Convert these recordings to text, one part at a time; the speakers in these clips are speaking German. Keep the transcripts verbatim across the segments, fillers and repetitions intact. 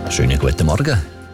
Schönen guten Morgen.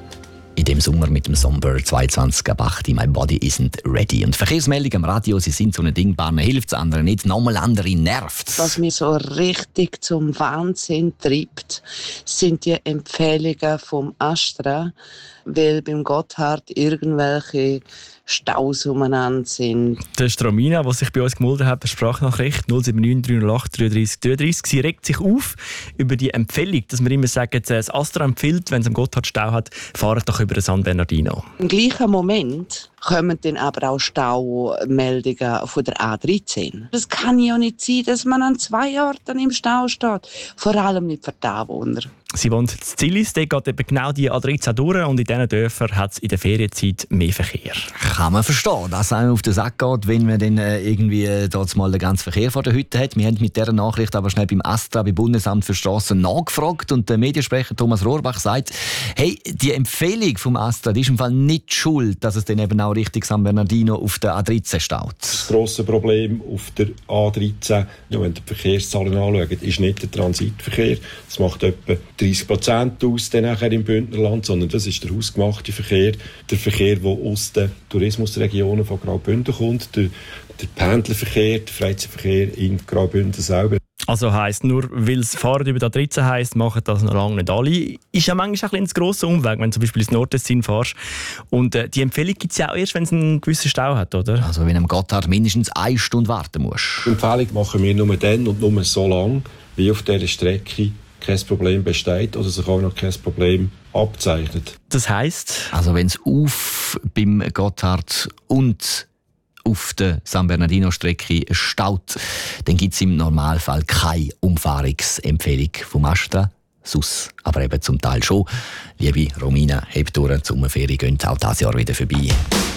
In dem Sommer mit dem Songbird zweiundzwanzig ab acht «My Body Isn't Ready». Und Verkehrsmeldung am Radio, sie sind so eine Ding, Bahnen hilft es anderen nicht, nochmal andere nervt. Was mich so richtig zum Wahnsinn treibt, sind die Empfehlungen vom Astra, weil beim Gotthard irgendwelche Staus umeinander sind. Der Stramina, der sich bei uns gemeldet hat, per Sprachnachricht null sieben neun drei null acht drei drei drei drei. Sie regt sich auf über die Empfehlung, dass wir immer sagen, das Astra empfiehlt, wenn es am Gotthard Stau hat, fahrt doch über den San Bernardino. Im gleichen Moment kommen dann aber auch Staumeldungen von der A dreizehn. Das kann ja nicht sein, dass man an zwei Orten im Stau steht. Vor allem nicht für die Anwohner. Sie wohnt in Zillis, dort geht eben genau die A dreizehn durch und in diesen Dörfern hat es in der Ferienzeit mehr Verkehr. Kann man verstehen, dass es einem auf den Sack geht, wenn man dann äh, irgendwie äh, dort mal den ganzen Verkehr vor der Hütte hat. Wir haben mit dieser Nachricht aber schnell beim Astra, beim Bundesamt für Strassen, nachgefragt und der Mediensprecher Thomas Rohrbach sagt, hey, die Empfehlung vom Astra, die ist im Fall nicht schuld, dass es dann eben auch Richtung San Bernardino auf der A dreizehn staut. Das grosse Problem auf der A dreizehn, ja, wenn ihr die Verkehrszahlen anschaut, ist nicht der Transitverkehr. Das macht etwa dreißig Prozent aus dann nachher im Bündnerland, sondern das ist der hausgemachte Verkehr, der Verkehr, der aus den Tourismusregionen von Graubünden kommt, der, der Pendlerverkehr, der Freizeitverkehr in Graubünden selber. Also heisst, nur weil es Fahren über die A dreizehn heisst, machen das noch lange nicht alle. Ist ja manchmal ein, ein grosser Umweg, wenn du zum Beispiel ins Nordtessin fährst. Und äh, die Empfehlung gibt es ja auch erst, wenn es einen gewissen Stau hat, oder? Also wenn am Gotthard mindestens eine Stunde warten musst. Die Empfehlung machen wir nur dann und nur so lange, wie auf dieser Strecke kein Problem besteht oder sich auch noch kein Problem abzeichnet. Das heisst? Also wenn es auf beim Gotthard und auf der San Bernardino-Strecke staut, dann gibt es im Normalfall keine Umfahrungsempfehlung vom Astra. Sus, aber eben zum Teil schon. Liebe Romina, hebt durch, die Sommerferien gehen auch dieses Jahr wieder vorbei.